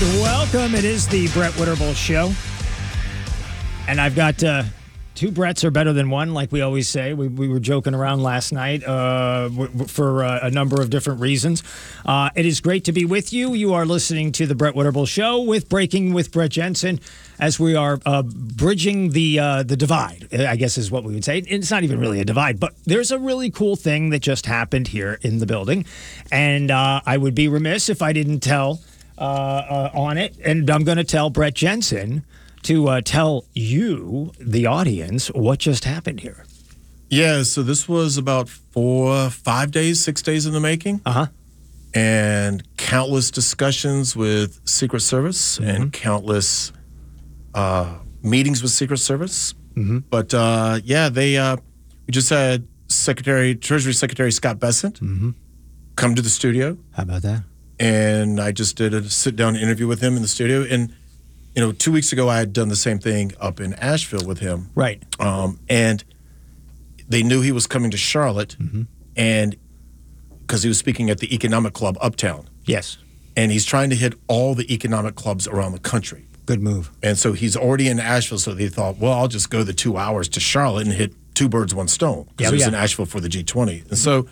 welcome. It is the Brett Winterble Show. And I've got two Bretts are better than one, like we always say. We were joking around last night for a number of different reasons. It is great to be with you. You are listening to the Brett Winterble Show with Breaking with Brett Jensen, as we are bridging the divide, I guess is what we would say. It's not even really a divide, but there's a really cool thing that just happened here in the building. And I would be remiss if I didn't tell on it. And I'm going to tell Brett Jensen to tell you, the audience, what just happened here. Yeah, so this was about 6 days in the making. Uh-huh. And countless discussions with Secret Service and countless meetings with Secret Service. Mm-hmm. But, we just had Treasury Secretary Scott Bessent come to the studio. How about that? And I just did a sit-down interview with him in the studio. And 2 weeks ago, I had done the same thing up in Asheville with him. Right. And they knew he was coming to Charlotte, and because he was speaking at the Economic Club Uptown. Yes. And he's trying to hit all the economic clubs around the country. Good move. And so he's already in Asheville, so they thought, well, I'll just go the 2 hours to Charlotte and hit two birds, one stone, because he was in Asheville for the G20. And so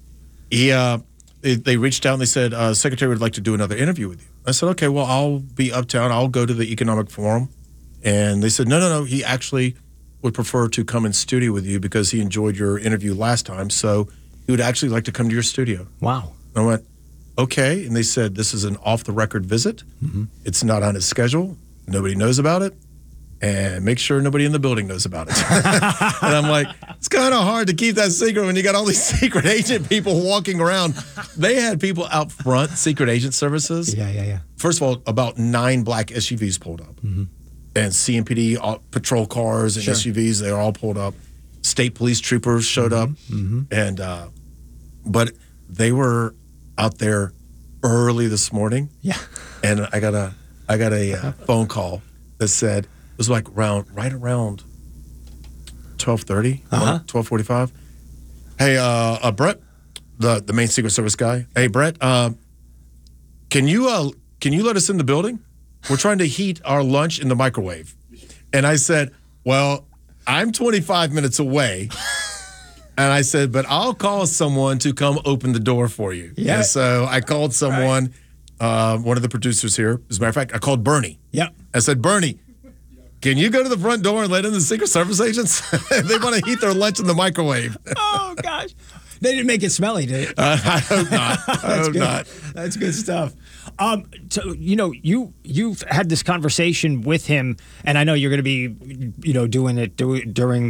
they reached out and they said, Secretary would like to do another interview with you. I said, okay, well, I'll be uptown. I'll go to the Economic Forum. And they said, no. He actually would prefer to come in studio with you because he enjoyed your interview last time. So he would actually like to come to your studio. Wow. And I went, okay. And they said, this is an off-the-record visit. It's not on his schedule. Nobody knows about it. And make sure nobody in the building knows about it. And I'm like, it's kind of hard to keep that secret when you got all these secret agent people walking around. They had people out front, secret agent services. Yeah. First of all, about 9 black SUVs pulled up. And CMPD patrol cars and SUVs, they were all pulled up. State police troopers showed up. And but they were out there early this morning. Yeah. And I got a phone call that said, it was like right around 12:30, 12:45. Hey, Brett, the main Secret Service guy. Hey, Brett, can you let us in the building? We're trying to heat our lunch in the microwave. And I said, well, I'm 25 minutes away. And I said, but I'll call someone to come open the door for you. Yeah. And so I called someone, one of the producers here. As a matter of fact, I called Bernie. Yeah. I said, Bernie, can you go to the front door and let in the Secret Service agents? They want to heat their lunch in the microwave. Oh, gosh. They didn't make it smelly, did it? I hope not. I hope not. That's good stuff. So, you've had this conversation with him, and I know you're going to be, doing it during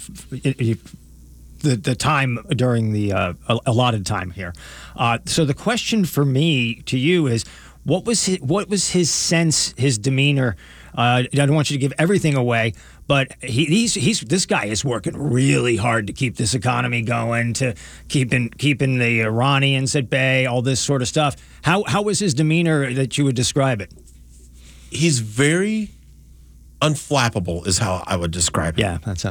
the time during the allotted time here. So the question for me to you is, what was his sense, his demeanor? I don't want you to give everything away, but this guy is working really hard to keep this economy going, to keeping the Iranians at bay, all this sort of stuff. How was his demeanor that you would describe it? He's very unflappable, is how I would describe it. Yeah, that's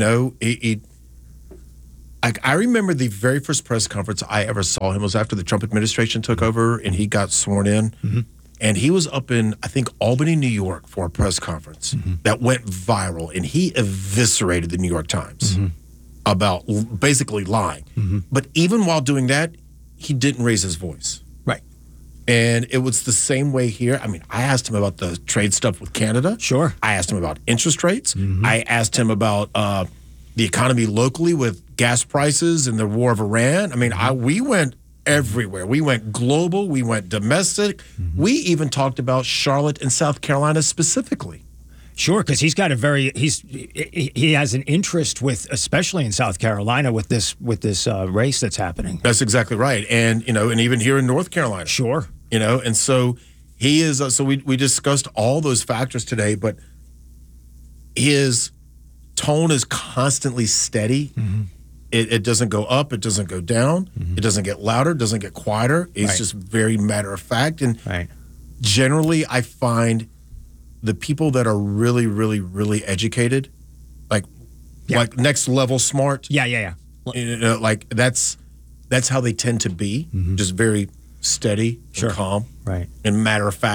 I remember the very first press conference I ever saw him was after the Trump administration took over and he got sworn in. And he was up in, I think, Albany, New York for a press conference that went viral. And he eviscerated the New York Times about basically lying. But even while doing that, he didn't raise his voice. Right. And it was the same way here. I mean, I asked him about the trade stuff with Canada. Sure. I asked him about interest rates. I asked him about the economy locally with gas prices and the war of Iran. I mean, we went everywhere. We went global. We went domestic. We even talked about Charlotte and South Carolina specifically. Sure, because he has an interest with, especially in South Carolina, with this race that's happening. That's exactly right, and and even here in North Carolina. Sure, and so he is. So we discussed all those factors today, but his tone is constantly steady. It doesn't go up. It doesn't go down. It doesn't get louder. It doesn't get quieter. It's just very matter of fact. And generally, I find the people that are really, really, really educated, like next level smart. Yeah. Like that's how they tend to be. Just very steady, and calm, right, and matter of fact.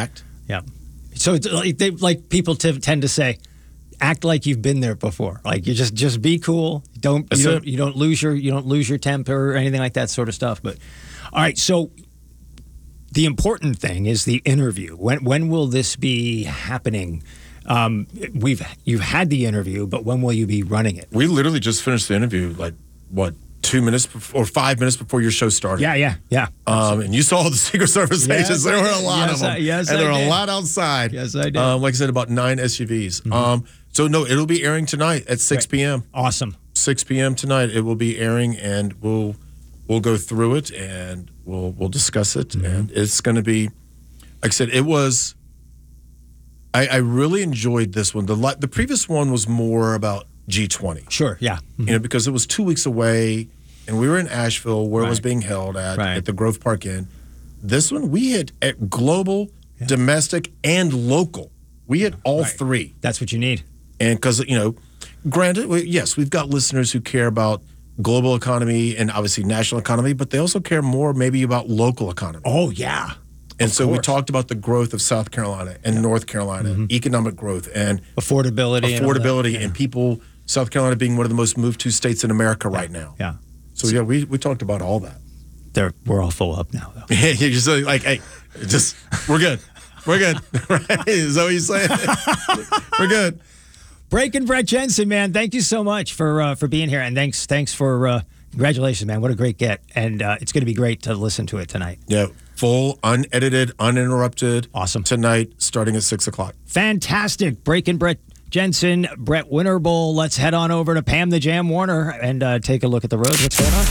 Yeah. So it's like people tend to say, act like you've been there before. Like you just be cool. You don't lose your temper or anything like that sort of stuff. But all right, so the important thing is the interview. When will this be happening? You've had the interview, but when will you be running it? We literally just finished the interview, 2 minutes or 5 minutes before your show started. Yeah. And you saw the Secret Service agents. There were a lot of them. And there were a lot outside. Yes, I did. Like I said, about 9 SUVs. Mm-hmm. So, no, it'll be airing tonight at 6 p.m. Awesome. 6 p.m. tonight. It will be airing, and we'll go through it, and we'll discuss it. Mm-hmm. And it's going to be, like I said, it was, I really enjoyed this one. The previous one was more about G20. Sure, yeah. Mm-hmm. Because it was 2 weeks away, and we were in Asheville where it was being held at the Grove Park Inn. This one, we hit at global, domestic, and local. We hit all three. That's what you need. And because, granted, yes, we've got listeners who care about global economy and obviously national economy, but they also care more maybe about local economy. Oh, yeah. And so we talked about the growth of South Carolina and North Carolina, economic growth and affordability and people, South Carolina being one of the most moved to states in America right now. Yeah. So, we talked about all that. We're all full up now, though. Yeah, you're just like, hey, we're good. We're good. Right? Is that what you're saying? We're good. Breaking Brett Jensen, man, thank you so much for being here. And thanks for, congratulations, man. What a great get. And it's going to be great to listen to it tonight. Yeah. Full, unedited, uninterrupted. Awesome. Tonight, starting at 6 o'clock. Fantastic. Breaking Brett Jensen, Brett Winterbull. Let's head on over to Pam the Jam Warner and take a look at the road. What's going on?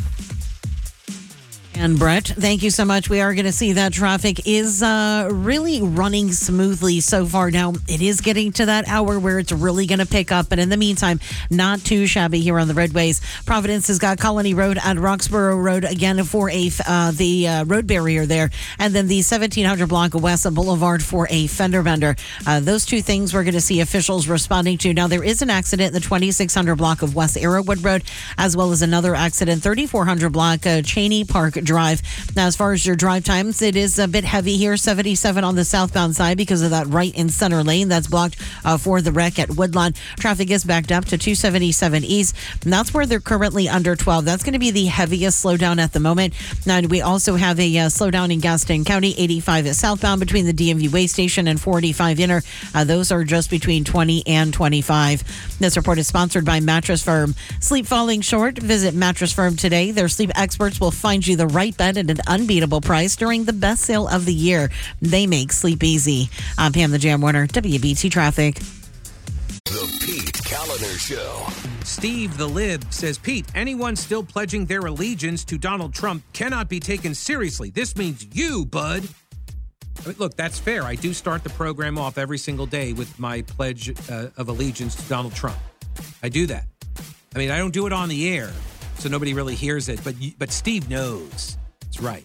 And Brett, thank you so much. We are going to see that traffic is really running smoothly so far. Now, it is getting to that hour where it's really going to pick up. But in the meantime, not too shabby here on the roadways. Providence has got Colony Road and Roxborough Road again for the road barrier there. And then the 1700 block of West Boulevard for a fender bender. Those two things we're going to see officials responding to. Now, there is an accident in the 2600 block of West Arrowwood Road, as well as another accident, 3400 block Cheney Park Drive. Now, as far as your drive times, it is a bit heavy here. 77 on the southbound side because of that right in center lane that's blocked for the wreck at Woodlawn. Traffic is backed up to 277 east, and that's where they're currently under 12. That's going to be the heaviest slowdown at the moment. Now, we also have a slowdown in Gaston County, 85 southbound between the DMV way station and 485 inner. Those are just between 20 and 25. This report is sponsored by Mattress Firm. Sleep falling short? Visit Mattress Firm today. Their sleep experts will find you the right bed at an unbeatable price during the best sale of the year. They make sleep easy. I'm Pam the Jam Warner, WBT Traffic. The Pete Kaliner Show. Steve the Lib says, Pete, anyone still pledging their allegiance to Donald Trump cannot be taken seriously. This means you, bud. I mean, look, that's fair. I do start the program off every single day with my pledge of allegiance to Donald Trump. I do that. I mean, I don't do it on the air, so nobody really hears it, but Steve knows. That's right.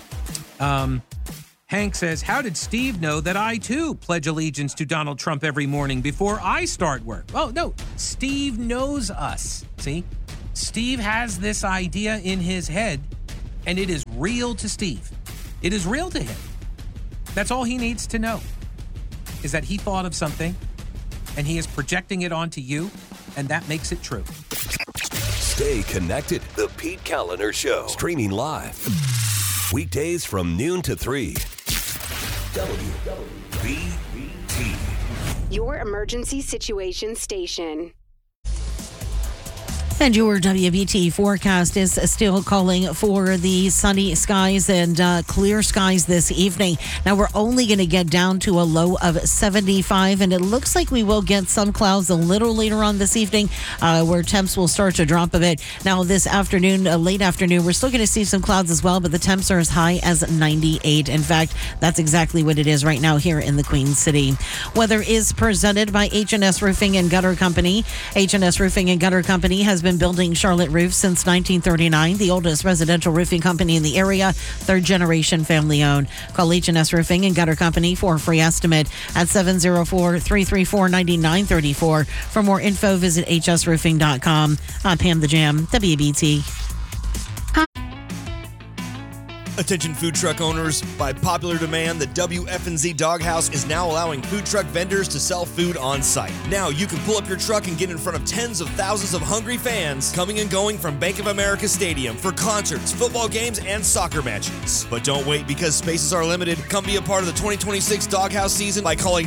Hank says, how did Steve know that I, too, pledge allegiance to Donald Trump every morning before I start work? Oh, no. Steve knows us. See? Steve has this idea in his head, and it is real to Steve. It is real to him. That's all he needs to know, is that he thought of something, and he is projecting it onto you, and that makes it true. Stay connected. The Pete Kaliner Show. Streaming live. Weekdays from noon to 3. WBT. Your emergency situation station. And your WBT forecast is still calling for the sunny skies and clear skies this evening. Now, we're only going to get down to a low of 75, and it looks like we will get some clouds a little later on this evening where temps will start to drop a bit. Now, this afternoon, late afternoon, we're still going to see some clouds as well, but the temps are as high as 98. In fact, that's exactly what it is right now here in the Queen City. Weather is presented by H&S Roofing and Gutter Company. H&S Roofing and Gutter Company has been building Charlotte roofs since 1939, the oldest residential roofing company in the area, third generation family owned. Call H&S Roofing and Gutter Company for a free estimate at 704-334-9934. For more info, visit hsroofing.com. I'm Pam the Jam, WBT. Attention food truck owners, by popular demand, the WFNZ Doghouse is now allowing food truck vendors to sell food on site. Now you can pull up your truck and get in front of tens of thousands of hungry fans coming and going from Bank of America Stadium for concerts, football games, and soccer matches. But don't wait, because spaces are limited. Come be a part of the 2026 Doghouse season by calling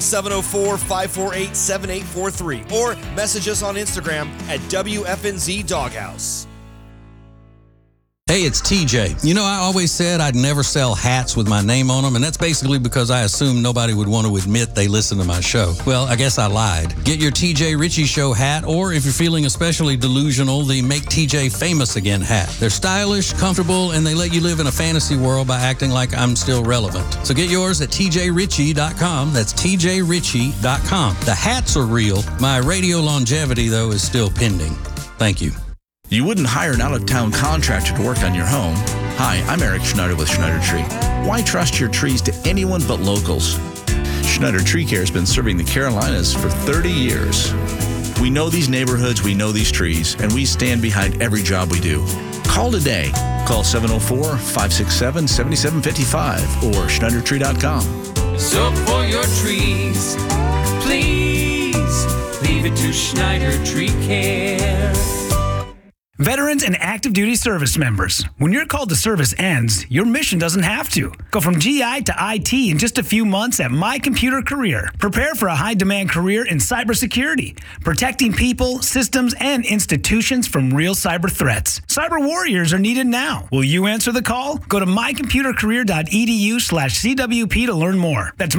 704-548-7843 or message us on Instagram at WFNZ Doghouse. Hey, it's TJ. You know, I always said I'd never sell hats with my name on them, and that's basically because I assumed nobody would want to admit they listen to my show. Well, I guess I lied. Get your TJ Ritchie Show hat, or if you're feeling especially delusional, the Make TJ Famous Again hat. They're stylish, comfortable, and they let you live in a fantasy world by acting like I'm still relevant. So get yours at tjritchie.com. That's tjritchie.com. The hats are real. My radio longevity, though, is still pending. Thank you. You wouldn't hire an out-of-town contractor to work on your home. Hi, I'm Eric Schneider with Schneider Tree. Why trust your trees to anyone but locals? Schneider Tree Care has been serving the Carolinas for 30 years. We know these neighborhoods, we know these trees, and we stand behind every job we do. Call today. Call 704-567-7755 or SchneiderTree.com. So for your trees, please leave it to Schneider Tree Care. Veterans and active duty service members, when your call to service ends, your mission doesn't have to. Go from GI to IT in just a few months at My Computer Career. Prepare for a high-demand career in cybersecurity, protecting people, systems, and institutions from real cyber threats. Cyber warriors are needed now. Will you answer the call? Go to mycomputercareer.edu/CWP to learn more. That's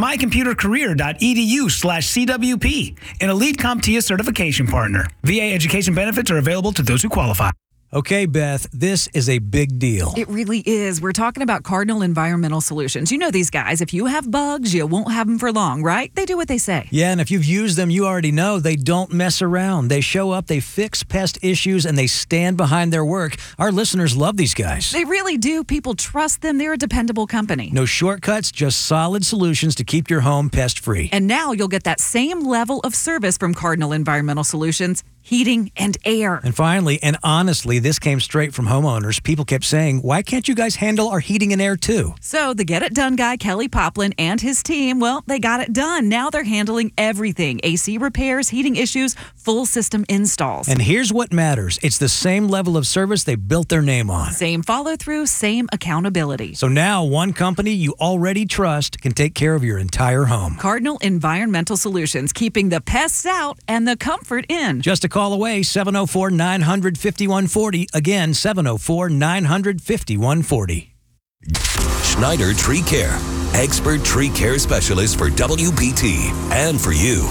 mycomputercareer.edu/CWP, an Elite CompTIA certification partner. VA education benefits are available to those who qualify. Okay, Beth, this is a big deal. It really is. We're talking about Cardinal Environmental Solutions. You know these guys. If you have bugs, you won't have them for long, right? They do what they say. Yeah, and if you've used them, you already know they don't mess around. They show up, they fix pest issues, and they stand behind their work. Our listeners love these guys. They really do. People trust them. They're a dependable company. No shortcuts, just solid solutions to keep your home pest-free. And now you'll get that same level of service from Cardinal Environmental Solutions, heating and air. And finally, and honestly, this came straight from homeowners. People kept saying, why can't you guys handle our heating and air too? So the Get It Done guy, Kelly Poplin, and his team, well, they got it done. Now they're handling everything. AC repairs, heating issues, full system installs. And here's what matters. It's the same level of service they built their name on. Same follow-through, same accountability. So now one company you already trust can take care of your entire home. Cardinal Environmental Solutions, keeping the pests out and the comfort in. Just a call away, 704-900-5140. Again, 704-900-5140. Schneider Tree Care, expert tree care specialist for WPT and for you.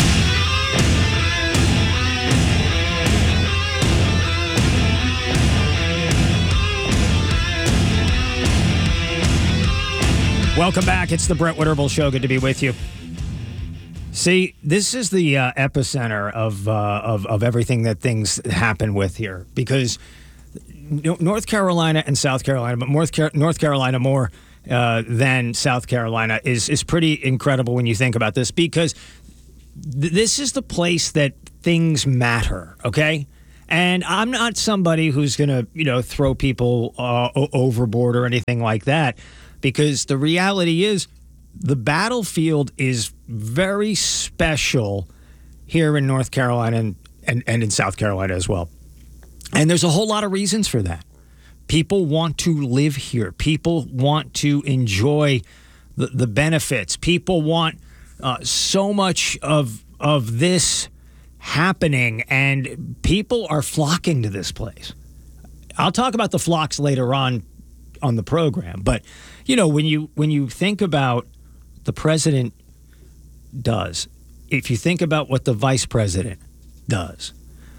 Welcome back. It's the Brett Witterbull Show. Good to be with you. See, this is the epicenter of everything that things happen with here, because North Carolina and South Carolina, but North Carolina more than South Carolina is pretty incredible when you think about this, because this is the place that things matter, okay? And I'm not somebody who's going to, throw people overboard or anything like that, because the reality is the battlefield is very special here in North Carolina and in South Carolina as well. And there's a whole lot of reasons for that. People want to live here. People want to enjoy the benefits. People want so much of this happening, and people are flocking to this place. I'll talk about the flocks later on the program, but when you think about the president does, if you think about what the vice president does,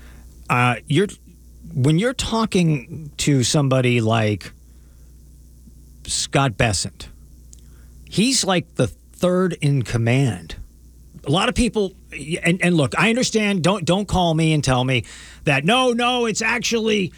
when you're talking to somebody like Scott Bessent, he's like the third in command. A lot of people, and look, I understand. Don't call me and tell me that no, it's actually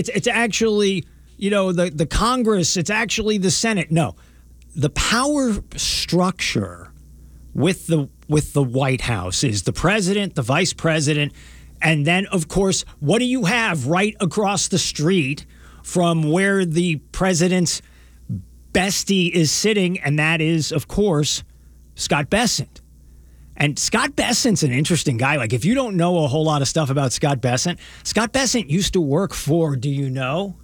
the Congress. It's actually the Senate. No, the power structure with the White House is the president, the vice president, and then, of course, what do you have right across the street from where the president's bestie is sitting, and that is, of course, Scott Bessent. And Scott Bessent's an interesting guy. Like, if you don't know a whole lot of stuff about Scott Bessent used to work for, do you know?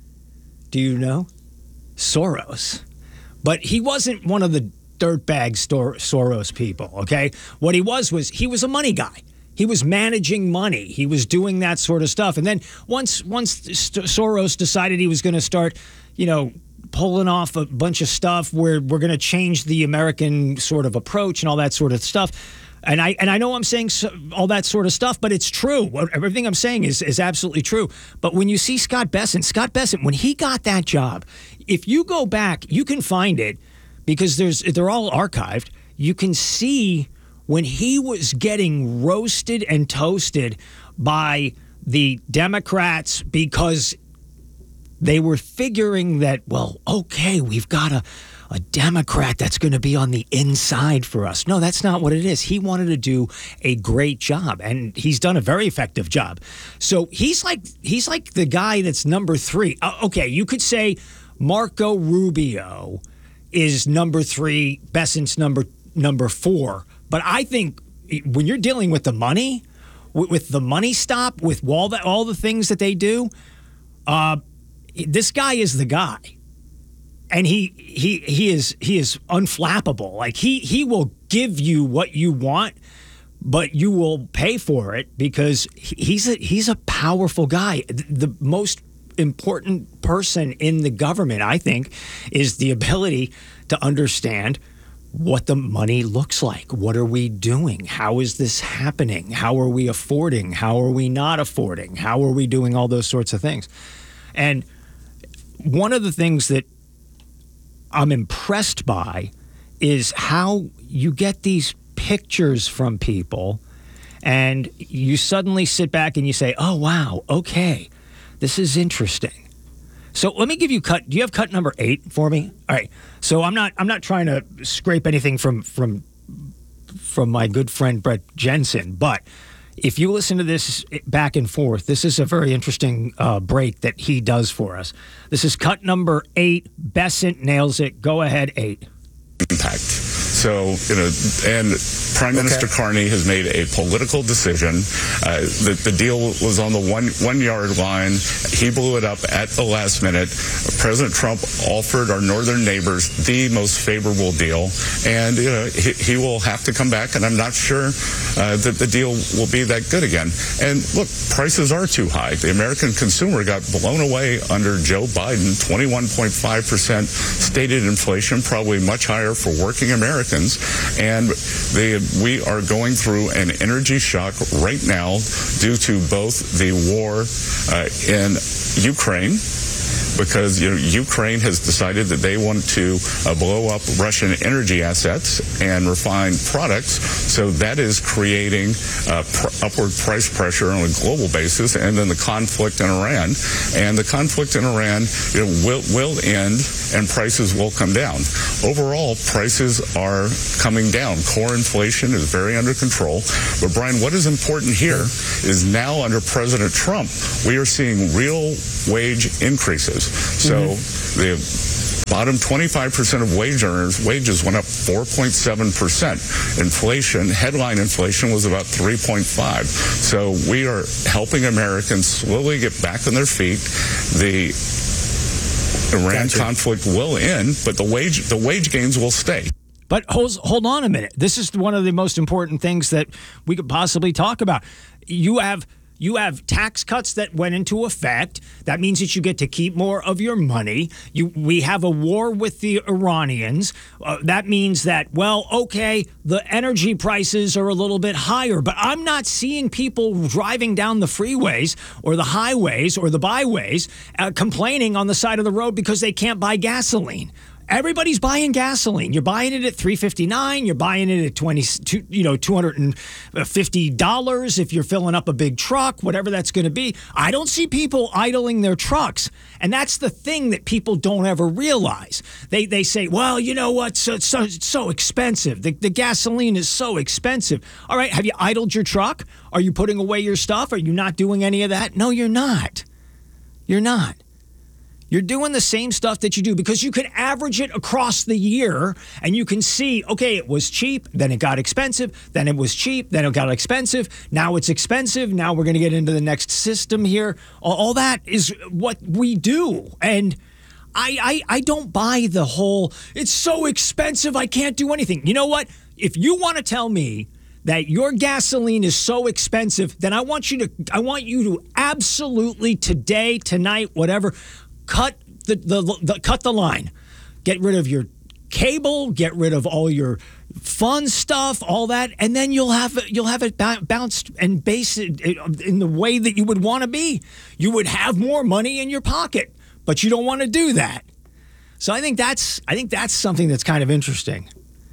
Soros. But he wasn't one of the dirtbag Soros people, okay? What he was he was a money guy. He was managing money. He was doing that sort of stuff. And then once Soros decided he was going to start, pulling off a bunch of stuff where we're going to change the American sort of approach and all that sort of stuff. And I know I'm saying all that sort of stuff, but it's true. Everything I'm saying is absolutely true. But when you see Scott Bessent, when he got that job, if you go back, you can find it because they're all archived. You can see when he was getting roasted and toasted by the Democrats because they were figuring that, well, okay, we've got a Democrat that's going to be on the inside for us. No, that's not what it is. He wanted to do a great job, and he's done a very effective job. So he's like the guy that's number 3. Okay, you could say Marco Rubio is number 3, Bessent's number 4. But I think when you're dealing with the money, with the money stop, with all the things that they do, this guy is the guy. And he is unflappable. Like he will give you what you want, but you will pay for it because he's a powerful guy. The most important person in the government, I think, is the ability to understand what the money looks like. What are we doing? How is this happening? How are we affording? How are we not affording? How are we doing all those sorts of things? And one of the things that I'm impressed by is how you get these pictures from people and you suddenly sit back and you say, oh, wow, okay, this is interesting. So let me give you do you have cut number 8 for me? All right. So I'm not trying to scrape anything from my good friend Brett Jensen, but if you listen to this back and forth, this is a very interesting break that he does for us. This is cut number 8. Bessent nails it. Go ahead, 8. Impact. So, and Prime Minister Carney has made a political decision. The deal was on the one yard line. He blew it up at the last minute. President Trump offered our northern neighbors the most favorable deal, and he will have to come back. And I'm not sure that the deal will be that good again. And look, prices are too high. The American consumer got blown away under Joe Biden. 21.5% stated inflation, probably much higher for working Americans. And we are going through an energy shock right now due to both the war in Ukraine, because Ukraine has decided that they want to blow up Russian energy assets and refined products. So that is creating upward price pressure on a global basis. And then the conflict in Iran. And the conflict in Iran will end and prices will come down. Overall, prices are coming down. Core inflation is very under control. But Brian, what is important here is now under President Trump, we are seeing real wage increases. So the bottom 25% of wage earners, wages went up 4.7%. Inflation, headline inflation, was about 3.5%. So we are helping Americans slowly get back on their feet. The Iran conflict will end, but the wage gains will stay. But hold on a minute. This is one of the most important things that we could possibly talk about. You have tax cuts that went into effect. That means that you get to keep more of your money. We have a war with the Iranians. That means that, well, okay, the energy prices are a little bit higher, but I'm not seeing people driving down the freeways or the highways or the byways complaining on the side of the road because they can't buy gasoline. Everybody's buying gasoline. You're buying it at $3.59. You're buying it at $250 if you're filling up a big truck, whatever that's going to be. I don't see people idling their trucks, and that's the thing that people don't ever realize. They say, well, you know what? It's so expensive. The gasoline is so expensive. All right, have you idled your truck? Are you putting away your stuff? Are you not doing any of that? No, you're not. You're not. You're doing the same stuff that you do because you can average it across the year and you can see, okay, it was cheap, then it got expensive, then it was cheap, then it got expensive, now it's expensive, now we're going to get into the next system here. All that is what we do. And I don't buy the whole, it's so expensive, I can't do anything. You know what? If you want to tell me that your gasoline is so expensive, then I want you to absolutely today, tonight, whatever, cut the line. Get rid of your cable, get rid of all your fun stuff, all that, and then you'll have it bounced and based in the way that you would want to be. You would have more money in your pocket, but you don't want to do that. So I think that's something that's kind of interesting.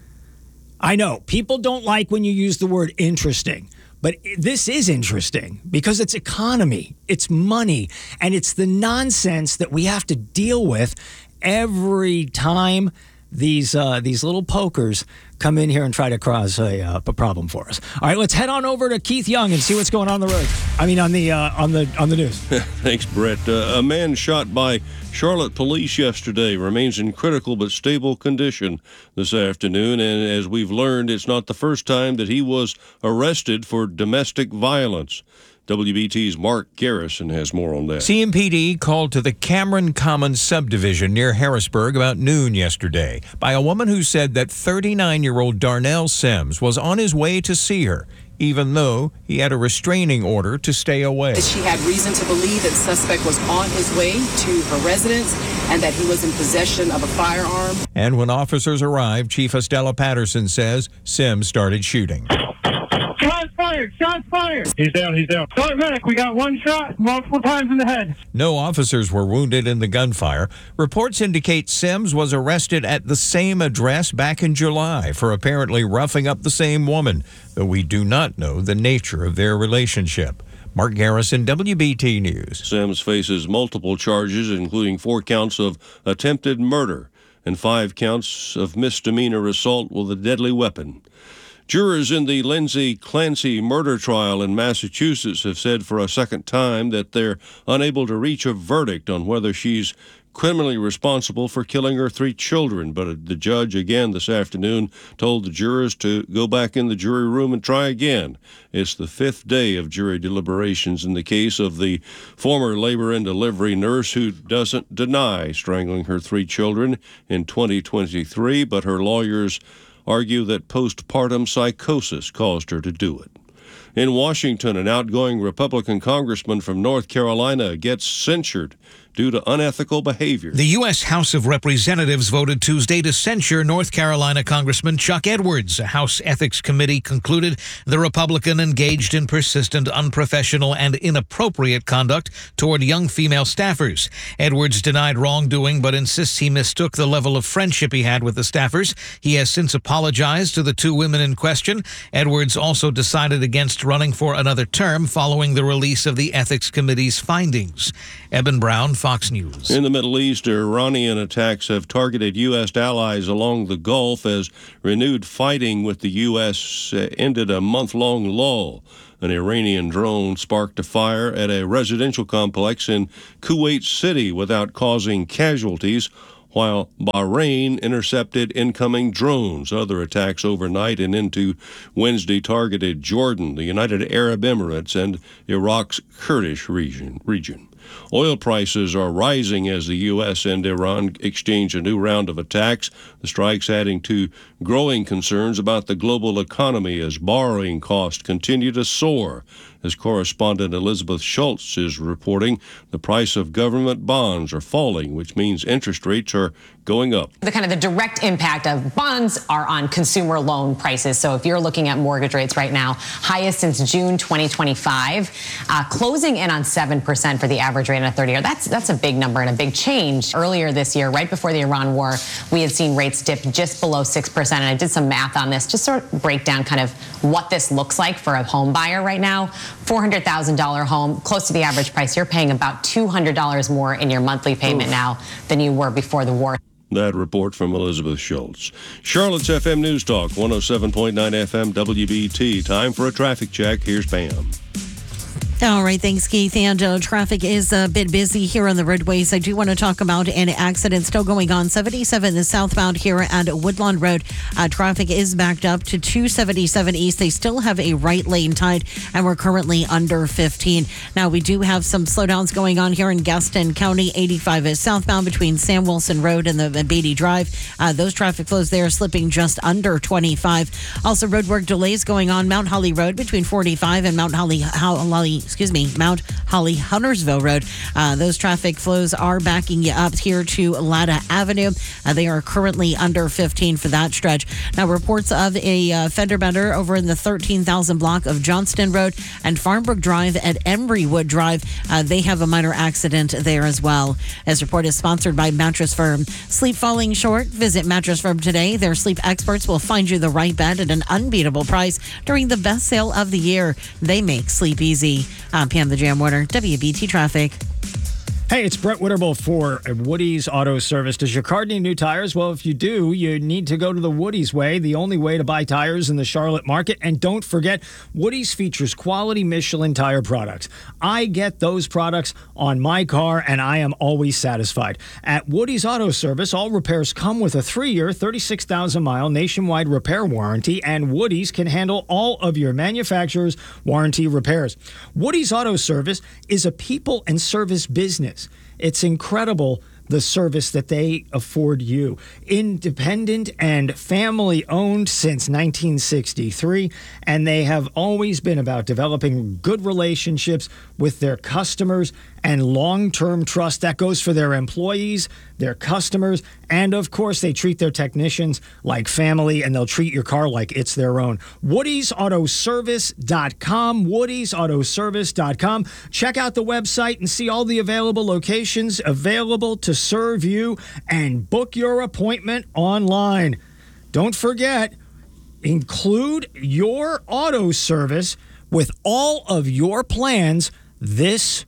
I know people don't like when you use the word interesting, but this is interesting because it's economy, it's money, and it's the nonsense that we have to deal with every time these little pokers come in here and try to cause a problem for us. All right, let's head on over to Keith Young and see what's going on the road. I mean, on the news. Thanks, Brett. A man shot by Charlotte police yesterday remains in critical but stable condition this afternoon, and as we've learned, it's not the first time that he was arrested for domestic violence. WBT's Mark Garrison has more on that. CMPD called to the Cameron Commons subdivision near Harrisburg about noon yesterday by a woman who said that 39-year-old Darnell Sims was on his way to see her, even though he had a restraining order to stay away. She had reason to believe that the suspect was on his way to her residence and that he was in possession of a firearm. And when officers arrived, Chief Estella Patterson says Sims started shooting. Shots fired! Shots fired! He's down, he's down. Sorry, medic, we got one shot multiple times in the head. No officers were wounded in the gunfire. Reports indicate Sims was arrested at the same address back in July for apparently roughing up the same woman, though we do not know the nature of their relationship. Mark Garrison, WBT News. Sims faces multiple charges, including 4 counts of attempted murder and 5 counts of misdemeanor assault with a deadly weapon. Jurors in the Lindsay Clancy murder trial in Massachusetts have said for a second time that they're unable to reach a verdict on whether she's criminally responsible for killing her 3 children. But the judge again this afternoon told the jurors to go back in the jury room and try again. It's the 5th day of jury deliberations in the case of the former labor and delivery nurse who doesn't deny strangling her 3 children in 2023, but her lawyers argue that postpartum psychosis caused her to do it. In Washington, an outgoing Republican congressman from North Carolina gets censured due to unethical behavior. The U.S. House of Representatives voted Tuesday to censure North Carolina Congressman Chuck Edwards. A House Ethics Committee concluded the Republican engaged in persistent, unprofessional, and inappropriate conduct toward young female staffers. Edwards denied wrongdoing, but insists he mistook the level of friendship he had with the staffers. He has since apologized to the 2 women in question. Edwards also decided against running for another term following the release of the Ethics Committee's findings. Eben Brown, Fox News. In the Middle East, Iranian attacks have targeted U.S. allies along the Gulf as renewed fighting with the U.S. ended a month-long lull. An Iranian drone sparked a fire at a residential complex in Kuwait City without causing casualties, while Bahrain intercepted incoming drones. Other attacks overnight and into Wednesday targeted Jordan, the United Arab Emirates, and Iraq's Kurdish region. Oil prices are rising as the U.S. and Iran exchange a new round of attacks, the strikes adding to growing concerns about the global economy as borrowing costs continue to soar. As correspondent Elizabeth Schultz is reporting, the price of government bonds are falling, which means interest rates are going up. The direct impact of bonds are on consumer loan prices. So if you're looking at mortgage rates right now, highest since June 2025, closing in on 7% for the average rate in a 30-year. That's a big number and a big change. Earlier this year, right before the Iran war, we had seen rates dip just below 6%. And I did some math on this, just sort of break down kind of what this looks like for a home buyer right now. $400,000 home, close to the average price. You're paying about $200 more in your monthly payment now than you were before the war. That report from Elizabeth Schultz. Charlotte's FM News Talk, 107.9 FM WBT. Time for a traffic check. Here's Pam. All right, thanks, Keith. And traffic is a bit busy here on the roadways. I do want to talk about an accident still going on 77 the southbound here at Woodlawn Road. Traffic is backed up to 277 East. They still have a right lane tied, and we're currently under 15. Now, we do have some slowdowns going on here in Gaston County. 85 is southbound between Sam Wilson Road and the Beatty Drive. Those traffic flows there slipping just under 25. Also, roadwork delays going on Mount Holly Road between 45 and Mount Holly Huntersville Road. Those traffic flows are backing you up here to Latta Avenue. They are currently under 15 for that stretch. Now, reports of a fender bender over in the 13,000 block of Johnston Road and Farmbrook Drive at Embrywood Drive. They have a minor accident there as well. This report is sponsored by Mattress Firm. Sleep falling short? Visit Mattress Firm today. Their sleep experts will find you the right bed at an unbeatable price during the best sale of the year. They make sleep easy. I'm Pam the Jam Warner, WBT Traffic. Hey, it's Brett Witterbull for Woody's Auto Service. Does your car need new tires? Well, if you do, you need to go to the Woody's way, the only way to buy tires in the Charlotte market. And don't forget, Woody's features quality Michelin tire products. I get those products on my car, and I am always satisfied. At Woody's Auto Service, all repairs come with a 3-year, 36,000-mile nationwide repair warranty, and Woody's can handle all of your manufacturer's warranty repairs. Woody's Auto Service is a people and service business. It's incredible the service that they afford you. Independent and family owned since 1963, and they have always been about developing good relationships with their customers and long-term trust. That goes for their employees, their customers, and of course they treat their technicians like family, and they'll treat your car like it's their own. WoodysAutoservice.com, WoodysAutoservice.com. Check out the website and see all the available locations available to serve you, and book your appointment online. Don't forget, include your auto service with all of your plans this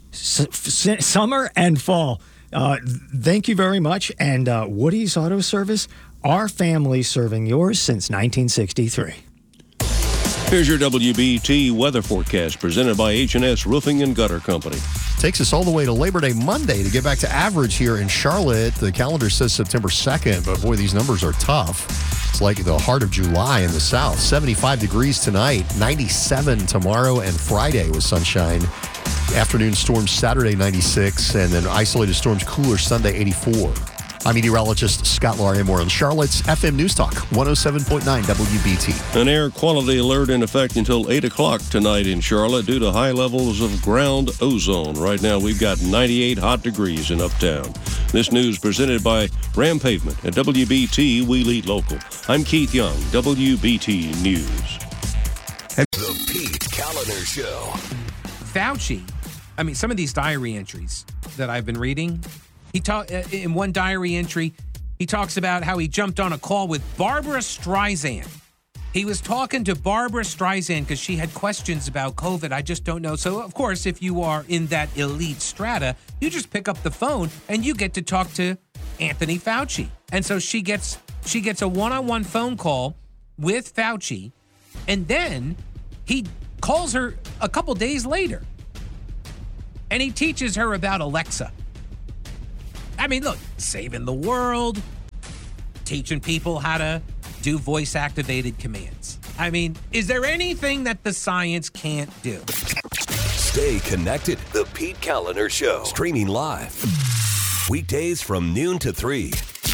summer and fall. Thank you very much. And Woody's Auto Service, our family serving yours since 1963. Here's your WBT weather forecast presented by H&S Roofing and Gutter Company. Takes us all the way to Labor Day Monday to get back to average here in Charlotte. The calendar says September 2nd, but boy, these numbers are tough. It's like the heart of July in the south. 75 degrees tonight, 97 tomorrow and Friday with sunshine. Afternoon storms Saturday, 96, and then isolated storms cooler Sunday, 84. I'm meteorologist Scott Larimore on Charlotte's FM News Talk, 107.9 WBT. An air quality alert in effect until 8 o'clock tonight in Charlotte due to high levels of ground ozone. Right now, we've got 98 hot degrees in Uptown. This news presented by Ram Pavement at WBT, We Lead Local. I'm Keith Young, WBT News. The Pete Kaliner Show. Fauci, some of these diary entries that I've been reading, in one diary entry, he talks about how he jumped on a call with Barbara Streisand. He was talking to Barbara Streisand because she had questions about COVID. I just don't know. So, of course, if you are in that elite strata, you just pick up the phone and you get to talk to Anthony Fauci. And so she gets a one-on-one phone call with Fauci, and then he calls her a couple days later, and he teaches her about Alexa. Look, saving the world, teaching people how to do voice-activated commands. Is there anything that the science can't do? Stay connected. The Pete Kaliner Show. Streaming live. Weekdays from noon to 3.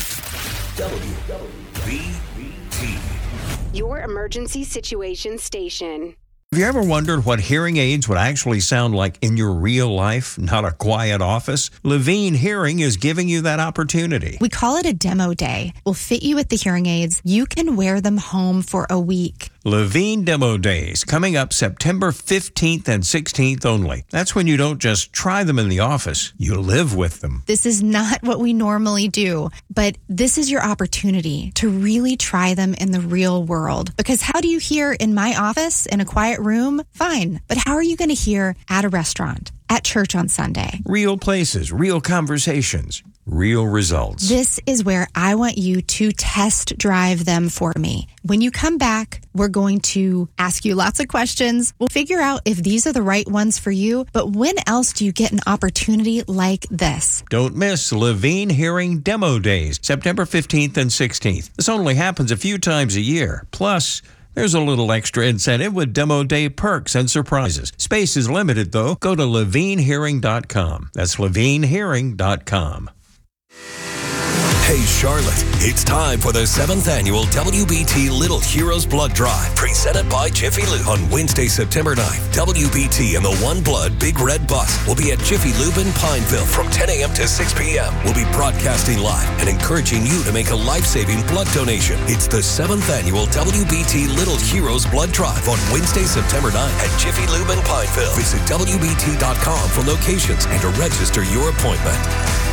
WBT. Your emergency situation station. Have you ever wondered what hearing aids would actually sound like in your real life, not a quiet office? Levine Hearing is giving you that opportunity. We call it a demo day. We'll fit you with the hearing aids. You can wear them home for a week. Levine Demo Days, coming up September 15th and 16th only. That's when you don't just try them in the office, you live with them. This is not what we normally do, but this is your opportunity to really try them in the real world. Because how do you hear in my office in a quiet room? Fine. But how are you going to hear at a restaurant, at church on Sunday. Real places, real conversations, real results. This is where I want you to test drive them for me. When you come back, we're going to ask you lots of questions. We'll figure out if these are the right ones for you. But when else do you get an opportunity like this? Don't miss Levine Hearing Demo Days, September 15th and 16th. This only happens a few times a year. Plus, there's a little extra incentive with Demo Day perks and surprises. Space is limited, though. Go to levinehearing.com. That's levinehearing.com. Hey, Charlotte, it's time for the 7th annual WBT Little Heroes Blood Drive, presented by Jiffy Lube. On Wednesday, September 9th, WBT and the One Blood Big Red Bus will be at Jiffy Lube in Pineville from 10 a.m. to 6 p.m. We'll be broadcasting live and encouraging you to make a life-saving blood donation. It's the 7th annual WBT Little Heroes Blood Drive on Wednesday, September 9th at Jiffy Lube in Pineville. Visit WBT.com for locations and to register your appointment.